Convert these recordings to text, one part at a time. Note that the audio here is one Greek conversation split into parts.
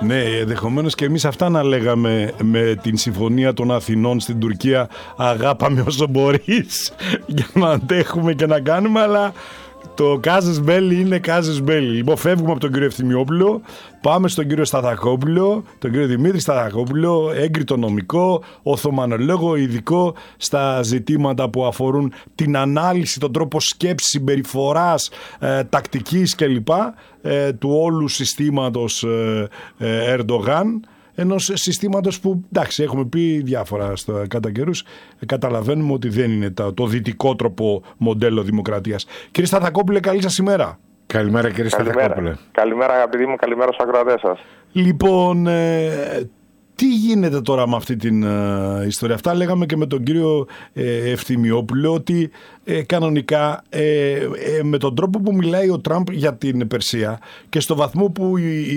Ναι, ενδεχομένως και εμείς αυτά να λέγαμε με την συμφωνία των Αθηνών στην Τουρκία. Αγάπαμε όσο μπορείς για να αντέχουμε και να κάνουμε, αλλά το κάζες μπέλι είναι κάζες μπέλι. Λοιπόν, φεύγουμε από τον κύριο Ευθυμιόπουλο, πάμε στον κύριο Σταθακόπουλο, τον κύριο Δημήτρη Σταθακόπουλο, έγκριτο νομικό, οθωμανολόγο, ειδικό στα ζητήματα που αφορούν την ανάλυση, τον τρόπο σκέψης, συμπεριφοράς, τακτικής κλπ. Του όλου συστήματος Ερντογάν. Ενός συστήματος που, εντάξει, έχουμε πει διάφορα κατά καιρούς, καταλαβαίνουμε ότι δεν είναι το δυτικό τρόπο μοντέλο δημοκρατίας. Κύριε Σταθακόπουλε, καλή σας ημέρα. Καλημέρα κύριε Σταθακόπουλε. Καλημέρα αγαπητοί μου, καλημέρα στους ακροατές σας. Λοιπόν, τι γίνεται τώρα με αυτή την ιστορία? Αυτά λέγαμε και με τον κύριο Ευθυμιόπουλο, ότι κανονικά με τον τρόπο που μιλάει ο Τραμπ για την Περσία και στο βαθμό που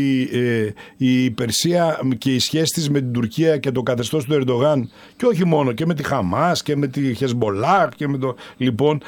η Περσία και οι σχέσεις της με την Τουρκία και το καθεστώς του Ερντογάν, και όχι μόνο, και με τη Χαμάς και με τη Χεσμπολάχ και με το... Λοιπόν,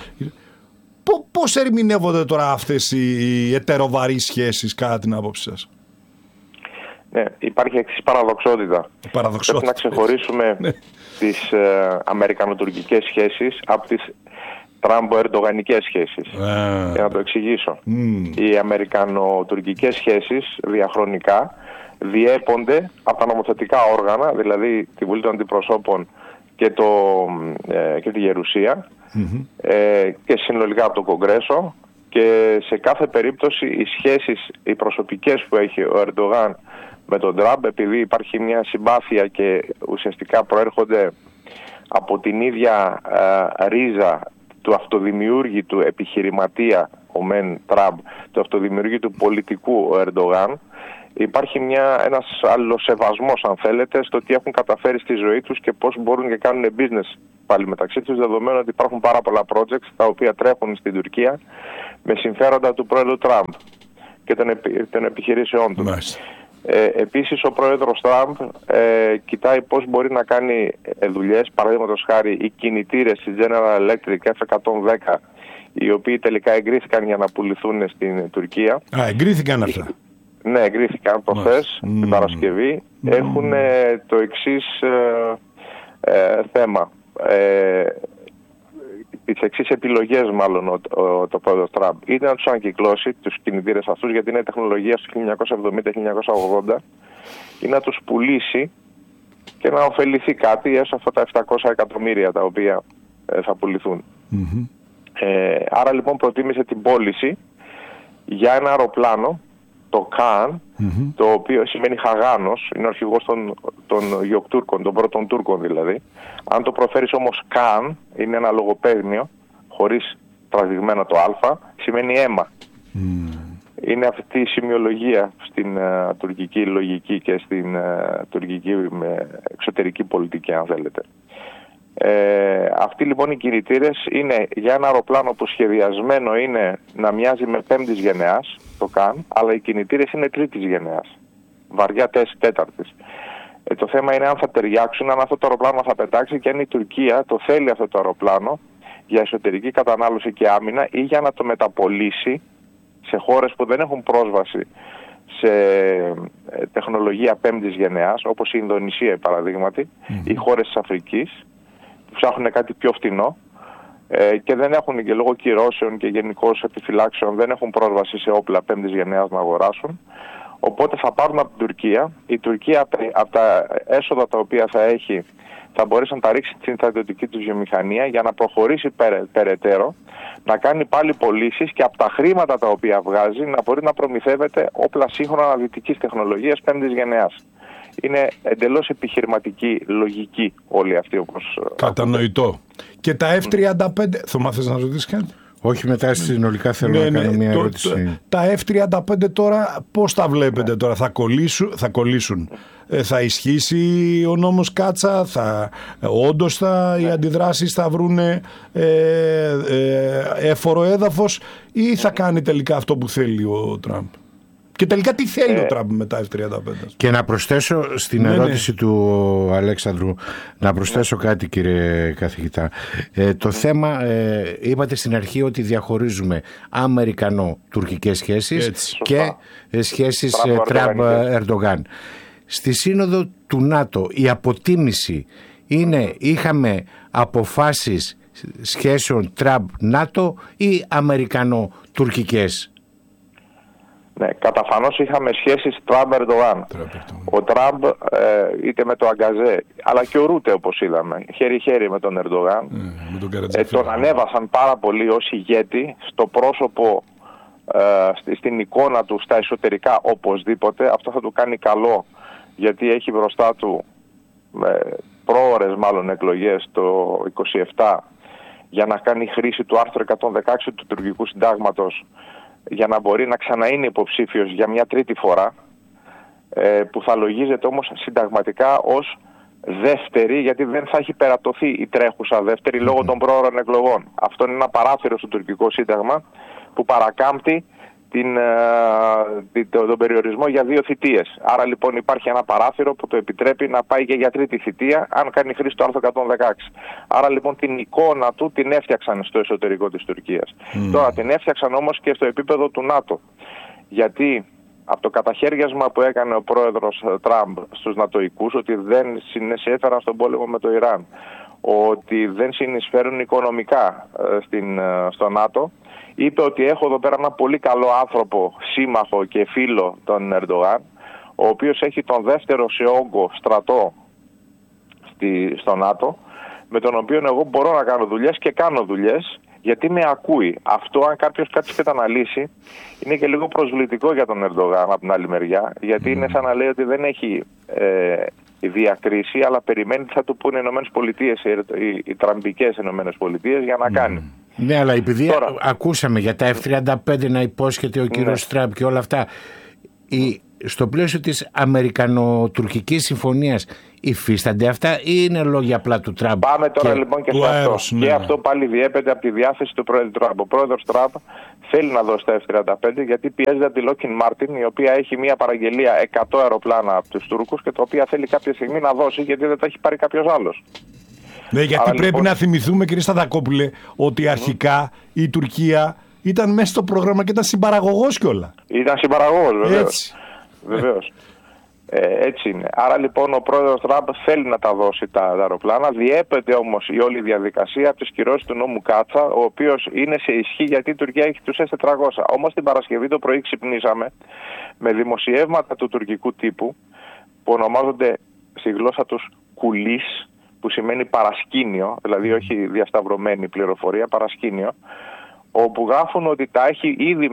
πώς ερμηνεύονται τώρα αυτές οι ετεροβαρείς σχέσεις κατά την άποψη σας? Ναι, υπάρχει εξής παραδοξότητα. Πρέπει να ξεχωρίσουμε τις αμερικανοτουρκικές σχέσεις από τις τραμπο-ερντογανικές σχέσεις. Για να το εξηγήσω. Οι αμερικανοτουρκικές σχέσεις διαχρονικά διέπονται από τα νομοθετικά όργανα, δηλαδή τη Βουλή των Αντιπροσώπων και τη Γερουσία, και συνολικά από το Κογκρέσο, και σε κάθε περίπτωση οι σχέσεις οι προσωπικές που έχει ο Ερντογάν με τον Τραμπ, επειδή υπάρχει μια συμπάθεια και ουσιαστικά προέρχονται από την ίδια ρίζα του αυτοδημιούργητου επιχειρηματία ο μεν Τραμπ, του αυτοδημιούργητου πολιτικού ο Ερντογάν, υπάρχει ένας αλληλοσεβασμός, αν θέλετε, στο τι έχουν καταφέρει στη ζωή τους και πώς μπορούν και κάνουν business πάλι μεταξύ τους, δεδομένου ότι υπάρχουν πάρα πολλά projects τα οποία τρέχουν στην Τουρκία με συμφέροντα του πρόεδρου Τραμπ και των επιχειρήσεών του. Επίσης ο πρόεδρος Τραμπ κοιτάει πώς μπορεί να κάνει δουλειές, παραδείγματος χάρη οι κινητήρες της General Electric F110, οι οποίοι τελικά εγκρίθηκαν για να πουληθούν στην Τουρκία. Εγκρίθηκαν αυτά? Ναι, εγκρίθηκαν προχθές, την Παρασκευή. Έχουν το εξής θέμα. Τις εξής επιλογές μάλλον το πρόεδρος Τραμπ. Είτε να τους ανακυκλώσει τους κινητήρες αυτούς, γιατί είναι τεχνολογία του 1970-1980, ή να τους πουλήσει και να ωφεληθεί κάτι έστω αυτά τα 700 εκατομμύρια τα οποία θα πουληθούν. Άρα λοιπόν προτίμησε την πώληση για ένα αεροπλάνο, το Καν, το οποίο σημαίνει Χαγάνος, είναι ο αρχηγός των Γιοκτούρκων, των πρώτων Τούρκων δηλαδή. Αν το προφέρεις όμως Καν, είναι ένα λογοπαίγνιο, χωρίς τραβηγμένο το α, σημαίνει αίμα. Είναι αυτή η σημειολογία στην τουρκική λογική και στην τουρκική εξωτερική πολιτική, αν θέλετε. Αυτοί λοιπόν οι κινητήρες είναι για ένα αεροπλάνο που σχεδιασμένο είναι να μοιάζει με 5ης γενεάς, το ΚΑΝ, αλλά οι κινητήρες είναι 3ης γενεάς, βαριά 4ης. Το θέμα είναι αν θα ταιριάξουν, αν αυτό το αεροπλάνο θα πετάξει και αν η Τουρκία το θέλει αυτό το αεροπλάνο για εσωτερική κατανάλωση και άμυνα ή για να το μεταπολίσει σε χώρες που δεν έχουν πρόσβαση σε τεχνολογία 5ης γενεάς, όπως η Ινδονησία παραδείγματι, ή χώρες της Αφρικής, που ψάχνουν κάτι πιο φτηνό και δεν έχουν, και λόγω κυρώσεων και γενικώς επιφυλάξεων, δεν έχουν πρόσβαση σε όπλα 5ης γενεάς να αγοράσουν. Οπότε θα πάρουν από την Τουρκία. Η Τουρκία από τα έσοδα τα οποία θα έχει θα μπορέσει να τα ρίξει στην στρατιωτική του βιομηχανία για να προχωρήσει περαιτέρω, να κάνει πάλι πωλήσεις και από τα χρήματα τα οποία βγάζει να μπορεί να προμηθεύεται όπλα σύγχρονα αναλυτικής τεχνολογίας 5ης γενεάς. Είναι εντελώς επιχειρηματική λογική όλη αυτή, όπως... Κατανοητό. Και τα F-35... Θωμά, θες να ρωτήσεις κάτι? Όχι, μετά συνολικά θέλω να κάνω μια ερώτηση. Τα F-35 τώρα πώς τα βλέπετε τώρα? Θα κολλήσουν? Θα ισχύσει ο νόμος Κάτσα? Όντως οι αντιδράσεις θα βρούνε έφορο έδαφος ή θα κάνει τελικά αυτό που θέλει ο Τραμπ? Και τελικά τι θέλει ο Τραμπ με τα F-35? Και να προσθέσω στην ερώτηση του Αλέξανδρου, να προσθέσω κάτι, κύριε καθηγητά. Το θέμα, είπατε στην αρχή ότι διαχωρίζουμε Αμερικανο-τουρκικές σχέσεις και σχέσεις Τραμπ-Ερντογάν. Στη σύνοδο του ΝΑΤΟ η αποτίμηση είναι, είχαμε αποφάσεις σχέσεων Τραμπ-ΝΑΤΟ ή Αμερικανο-τουρκικές? Ναι, καταφανώς είχαμε σχέσεις Τραμπ-Ερντογάν. Ο Τραμπ είτε με το Αγκαζέ, αλλά και ο Ρούτε, όπως είδαμε, χέρι-χέρι με τον Ερντογάν, τον ανέβασαν πάρα πολύ ως ηγέτη, στο πρόσωπο, στην εικόνα του, στα εσωτερικά οπωσδήποτε. Αυτό θα του κάνει καλό, γιατί έχει μπροστά του πρόορες μάλλον εκλογές το 27 για να κάνει χρήση του άρθρου 116 του τουρκικού συντάγματος, για να μπορεί να ξαναείνει υποψήφιος για μια τρίτη φορά, που θα λογίζεται όμως συνταγματικά ως δεύτερη, γιατί δεν θα έχει περατωθεί η τρέχουσα δεύτερη λόγω των πρόωρων εκλογών. Αυτό είναι ένα παράθυρο στο τουρκικό σύνταγμα που παρακάμπτει τον περιορισμό για 2 θητείες. Άρα λοιπόν υπάρχει ένα παράθυρο που το επιτρέπει να πάει και για τρίτη θητεία αν κάνει χρήση του άρθρου 116. Άρα λοιπόν την εικόνα του την έφτιαξαν στο εσωτερικό της Τουρκίας. Τώρα την έφτιαξαν όμως και στο επίπεδο του ΝΑΤΟ. Γιατί από το καταχέριασμα που έκανε ο πρόεδρος Τραμπ στους νατοικούς, ότι δεν συνέσφεραν στον πόλεμο με το Ιράν, ότι δεν συνεισφέρουν οικονομικά στο ΝΑΤΟ, είπε ότι έχω εδώ πέρα ένα πολύ καλό άνθρωπο, σύμμαχο και φίλο τον Ερντογάν, ο οποίος έχει τον δεύτερο σε όγκο στρατό στο ΝΑΤΟ, με τον οποίο εγώ μπορώ να κάνω δουλειές και κάνω δουλειές, γιατί με ακούει. Αυτό, αν κάποιος κάτσει και το αναλύσει, είναι και λίγο προσβλητικό για τον Ερντογάν από την άλλη μεριά, γιατί είναι σαν να λέει ότι δεν έχει διακρίση, αλλά περιμένει τι θα του πούνε οι τραμπικές ΗΠΑ για να κάνει. Ναι, αλλά επειδή τώρα ακούσαμε για τα F-35 να υπόσχεται ο κύριος Τραμπ και όλα αυτά, στο πλαίσιο της Αμερικανο-τουρκικής συμφωνίας υφίστανται αυτά ή είναι λόγια απλά του Τραμπ? Πάμε τώρα λοιπόν και σε αυτό. Και αυτό πάλι διέπεται από τη διάθεση του πρόεδρου Τραμπ. Ο πρόεδρος Τραμπ θέλει να δώσει τα F-35 γιατί πιέζεται από τη Lockheed Martin, η οποία έχει μια παραγγελία 100 αεροπλάνα από τους Τούρκους και τα οποία θέλει κάποια στιγμή να δώσει, γιατί δεν τα έχει πάρει κάποιος άλλος. Ναι, γιατί άρα, πρέπει λοιπόν να θυμηθούμε, κύριε Σταδακόπουλε, ότι αρχικά η Τουρκία ήταν μέσα στο πρόγραμμα και ήταν συμπαραγωγός κιόλα. Ήταν συμπαραγωγός, βεβαίως. Έτσι είναι. Άρα λοιπόν ο πρόεδρος Τραμπ θέλει να τα δώσει τα αεροπλάνα. Διέπεται όμως η όλη διαδικασία από τις κυρώσεις του νόμου Κάτσα, ο οποίος είναι σε ισχύ γιατί η Τουρκία έχει τους S-400. Όμως την Παρασκευή το πρωί ξυπνήσαμε με δημοσιεύματα του τουρκικού τύπου που ονομάζονται στη γλώσσα τους κουλής, που σημαίνει παρασκήνιο, δηλαδή όχι διασταυρωμένη πληροφορία, παρασκήνιο, όπου γράφουν ότι τα έχει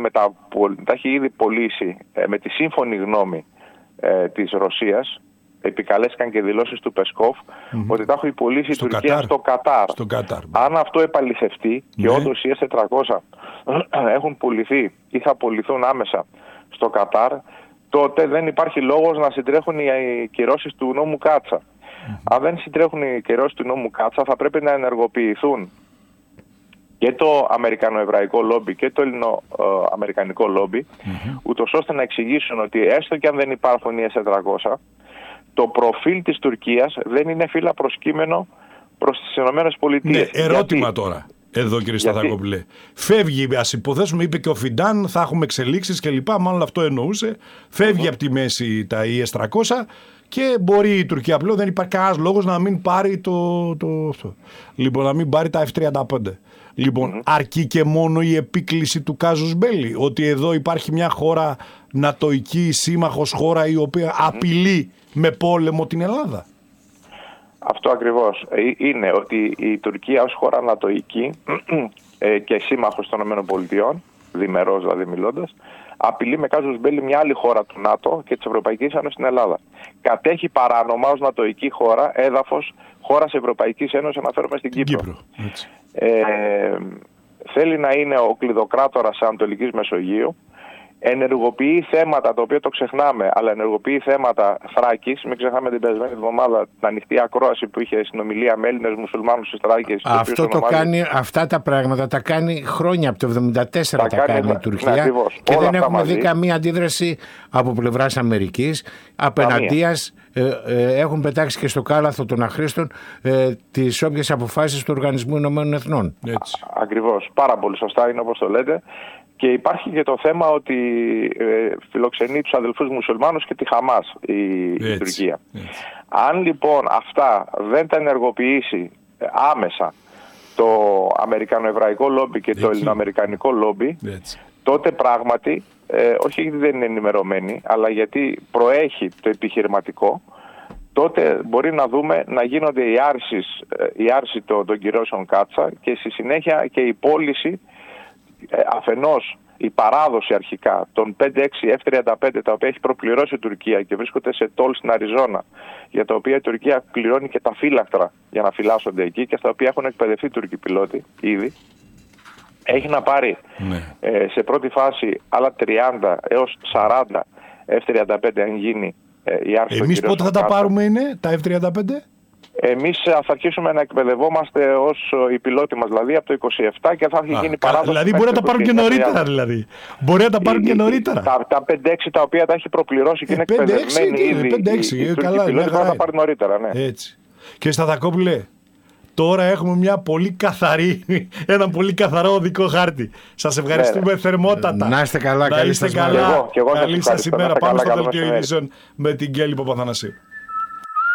ήδη πωλήσει με τη σύμφωνη γνώμη της Ρωσίας. Επικαλέστηκαν και δηλώσεις του Πεσκόφ ότι τα έχει πωλήσει η Τουρκία στο Κατάρ. Αν αυτό επαληθευτεί και όντως οι S-400 έχουν πουληθεί ή θα πουληθούν άμεσα στο Κατάρ, τότε δεν υπάρχει λόγος να συντρέχουν οι κυρώσεις του νόμου Κάτσα. Αν δεν συντρέχουν οι κυρώσεις του νόμου Κάτσα, θα πρέπει να ενεργοποιηθούν και το αμερικανοεβραϊκό λόμπι και το ελληνοαμερικανικό λόμπι, ούτως ώστε να εξηγήσουν ότι έστω και αν δεν υπάρχουν οι S-400, το προφίλ της Τουρκίας δεν είναι φύλλα προσκύμενο προς τις ΗΠΑ. Ναι, ερώτημα τώρα. Εδώ, κύριε Σταθακόπουλε. Φεύγει, ας υποθέσουμε, είπε και ο Φιντάν, θα έχουμε εξελίξεις κλπ. Μάλλον αυτό εννοούσε. Φεύγει από τη μέση τα IS-300 και μπορεί η Τουρκία πλέον, δεν υπάρχει κανένας λόγος να μην πάρει λοιπόν, να μην πάρει τα F-35. Λοιπόν, αρκεί και μόνο η επίκληση του κάζους μπέλι, ότι εδώ υπάρχει μια χώρα νατοική, σύμμαχος χώρα, η οποία απειλεί με πόλεμο την Ελλάδα. Αυτό ακριβώς. Είναι ότι η Τουρκία ως χώρα νατοική και σύμμαχος των ΗΠΑ, διμερός δηλαδή μιλώντας, απειλεί με κάζους μπέλι μια άλλη χώρα του ΝΑΤΟ και της Ευρωπαϊκής Ένωσης στην Ελλάδα. Κατέχει παράνομα ως νατοική χώρα έδαφος χώρας Ευρωπαϊκής Ένωσης, αναφέρομαι στην Κύπρο. Θέλει να είναι ο κλειδοκράτορας Ανατολικής Μεσογείου. ενεργοποιεί θέματα, το οποίο το ξεχνάμε, αλλά ενεργοποιεί θέματα Θράκης. Μην ξεχνάμε την περασμένη εβδομάδα την ανοιχτή ακρόαση που είχε συνομιλία με Έλληνες μουσουλμάνους στις Θράκες. Αυτά τα πράγματα τα κάνει χρόνια, από το 1974 τα κάνει η Τουρκία. Ναι, και δεν έχουμε δει καμία αντίδραση από πλευράς Αμερικής. Απέναντίας έχουν πετάξει και στο κάλαθο των αχρήστων τις όποιες αποφάσεις του Οργανισμού Ηνωμένων Εθνών. Ακριβώς. Πάρα πολύ σωστά είναι όπως το λέτε. Και υπάρχει και το θέμα ότι φιλοξενεί τους αδελφούς μουσουλμάνους και τη Χαμάς η Τουρκία. Αν λοιπόν αυτά δεν τα ενεργοποιήσει άμεσα το αμερικανοεβραϊκό λόμπι και το ελληνοαμερικανικό λόμπι, τότε πράγματι, όχι γιατί δεν είναι ενημερωμένοι, αλλά γιατί προέχει το επιχειρηματικό, τότε μπορεί να δούμε να γίνονται η άρση των κυρώσεων Κάτσα και στη συνέχεια και η πώληση, αφενός η παράδοση αρχικά των 5-6 F-35 τα οποία έχει προπληρώσει η Τουρκία και βρίσκονται σε τόλ στην Αριζόνα, για τα οποία η Τουρκία πληρώνει και τα φύλακτρα για να φυλάσσονται εκεί και στα οποία έχουν εκπαιδευτεί Τούρκοι πιλότοι ήδη. Έχει να πάρει σε πρώτη φάση άλλα 30 έως 40 F-35 αν γίνει η άρση. Εμείς πότε θα τα πάρουμε είναι τα F-35? Εμείς θα αρχίσουμε να εκπαιδευόμαστε ως οι πιλότοι μας, δηλαδή από το 27 και θα έχει γίνει παράδοση. Δηλαδή μπορεί να τα πάρουν και νωρίτερα, δηλαδή. Μπορεί να τα πάρουν και νωρίτερα. Τα 5-6 τα οποία τα έχει προπληρώσει και είναι εκπαιδευμένοι ήδη. Οι πιλότοι μπορεί να τα πάρουν νωρίτερα, ναι. Έτσι. Και Σταθακόπουλε, τώρα έχουμε έναν πολύ καθαρό οδικό χάρτη. Σας ευχαριστούμε θερμότατα. Να είστε καλά, καλή σας μέρα. Καλή σας ημέρα. Πάμε στο δελτίο ειδήσεων με την Κέλλη Παπαθανασίου.